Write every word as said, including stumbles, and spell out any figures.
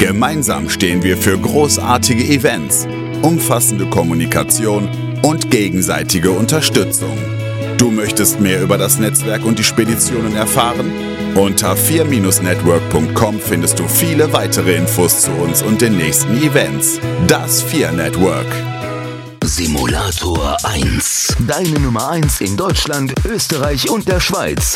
Gemeinsam stehen wir für großartige Events, umfassende Kommunikation und gegenseitige Unterstützung. Du möchtest mehr über das Netzwerk und die Speditionen erfahren? Unter vier Network punkt com findest du viele weitere Infos zu uns und den nächsten Events. Das vier Network. Simulator eins. Deine Nummer eins in Deutschland, Österreich und der Schweiz.